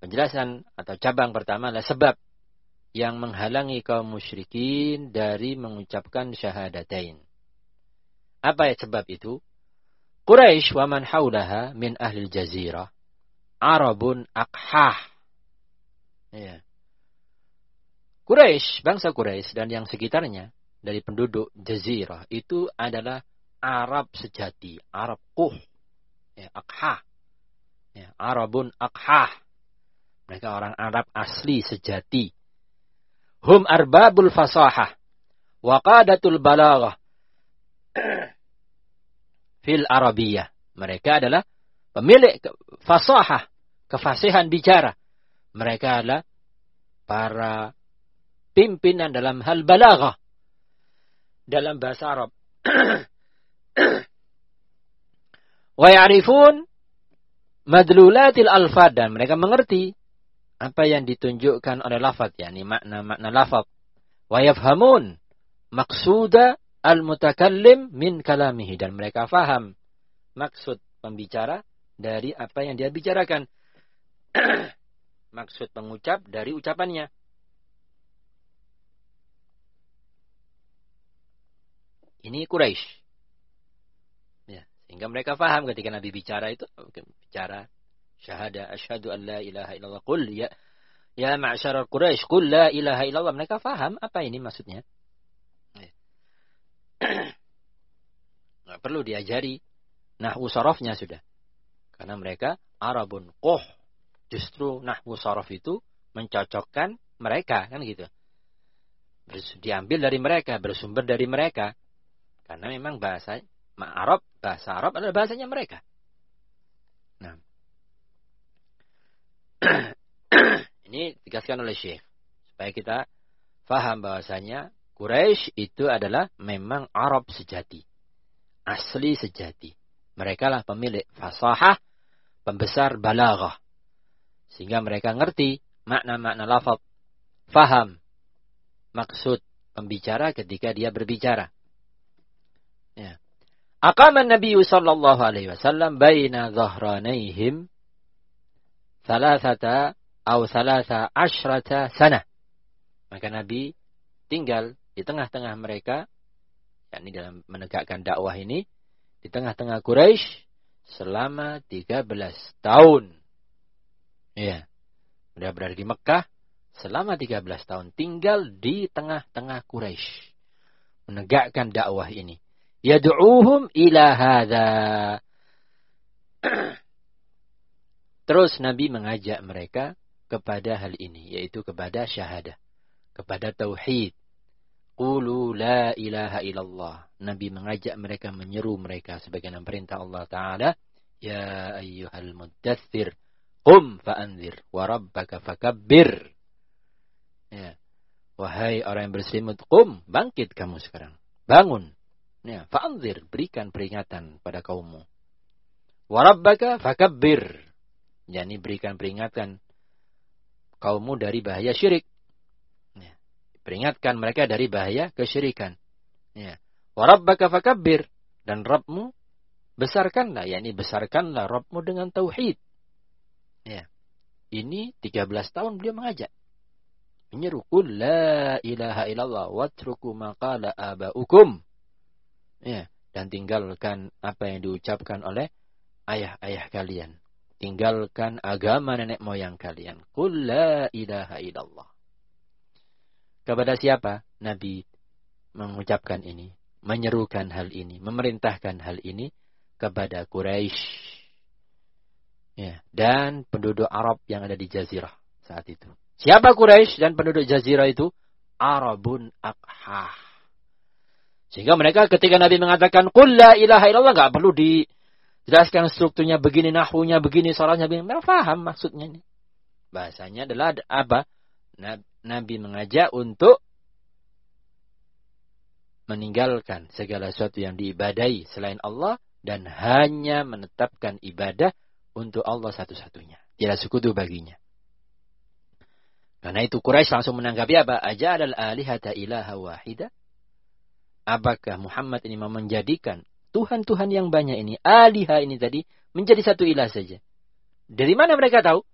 Penjelasan atau cabang pertama adalah sebab yang menghalangi kaum musyrikin dari mengucapkan syahadatain. Apa ya sebab itu? Quraisy wa man haulaha min ahli jazirah Arabun aqhah. Ya. Quraisy, bangsa Quraisy dan yang sekitarnya dari penduduk jazirah itu adalah Arab sejati, Arab quh. Ya, aqhah. Ya, Arabun aqhah. Mereka orang Arab asli sejati. Hum arbabul fasahah wa qadatul balaghah fil arabiyah. Mereka adalah pemilik fasahah, kefasihan bicara. Mereka adalah para pimpinan dalam hal balaghah dalam bahasa Arab. Wa ya'rifun madlulatil alfad, dan mereka mengerti apa yang ditunjukkan oleh lafaz, yakni makna-makna lafaz. Wa yafhamun maqsuda al-mutakallim min kalamihi, dan mereka faham maksud pembicara dari apa yang dia bicarakan. Maksud pengucap dari ucapannya. Ini Quraisy. Ya, sehingga mereka faham ketika Nabi bicara itu, bicara syahada asyhadu an la ilaha illallah, qul ya ma'syaral Quraisy qul la ilaha illallah. Mereka faham apa ini maksudnya. Nggak perlu diajari nahwu sarafnya sudah. Karena mereka Arabun quh. Justru nahwu saraf itu mencocokkan mereka, kan gitu. Diambil dari mereka, bersumber dari mereka. Karena memang bahasa Arab adalah bahasanya mereka. Nah, ini ditegaskan oleh Syekh supaya kita faham bahwasanya Quraisy itu adalah memang Arab sejati, asli sejati. Mereka lah pemilik fasahah, pembesar balaghah, sehingga mereka ngerti makna-makna lafaz, faham maksud pembicara ketika dia berbicara. Ya. Aqama Nabi sallallahu alaihi wasallam baina dhahranayhim thalathata asyrata sanah. Maka Nabi tinggal di tengah-tengah mereka, yakni dalam menegakkan dakwah ini, di tengah-tengah Quraisy selama 13 tahun. Ya. Sudah berada di Mekah selama 13 tahun, tinggal di tengah-tengah Quraisy, menegakkan dakwah ini. Yad'uuhum ila hadza. Terus Nabi mengajak mereka kepada hal ini, yaitu kepada syahadah, kepada tauhid. Qulu la ilaha illallah. Nabi mengajak mereka, menyeru mereka sebagaimana perintah Allah Ta'ala, ya ayyuhal muddaththir qum fa'anzir wa rabbaka fakabbir. Ya. Wahai orang yang berselimut, qum, bangkit kamu sekarang, bangun. Ya, fa'anzir, berikan peringatan pada kaummu. Wa rabbaka fakabbir, yakni berikan peringatan kaummu dari bahaya syirik. Ya. Peringatkan mereka dari bahaya kesyirikan. Ya. Wa rabbaka fakabbir, dan Rabbmu besarkanlah, yakni besarkanlah Rabbmu dengan tauhid. Ya. Ini 13 tahun beliau mengajak, menyeru, qul la ilaha illallah watruku ma qala abaukum. Ya, dan tinggalkan apa yang diucapkan oleh ayah-ayah kalian. Tinggalkan agama nenek moyang kalian. Qul la ilaha illallah. Kepada siapa Nabi mengucapkan ini, menyerukan hal ini, memerintahkan hal ini? Kepada Quraisy. Ya, dan penduduk Arab yang ada di Jazirah saat itu. Siapa Quraisy dan penduduk Jazirah itu? Arabun aqhah. Sehingga mereka ketika Nabi mengatakan qul la ilaha illallah, enggak perlu dijelaskan strukturnya begini, nahwunya begini, syaratnya begini. Mereka paham maksudnya ini. Bahasanya adalah apa? Nabi mengajak untuk meninggalkan segala sesuatu yang diibadahi selain Allah dan hanya menetapkan ibadah untuk Allah satu-satunya. Tidak sekutu baginya. Karena itu Quraisy langsung menanggapi apa? Aja'al al-alihata ilaha wahida? Apakah Muhammad ini mau menjadikan Tuhan-Tuhan yang banyak ini, alihah ini tadi, menjadi satu ilah saja? Dari mana mereka tahu?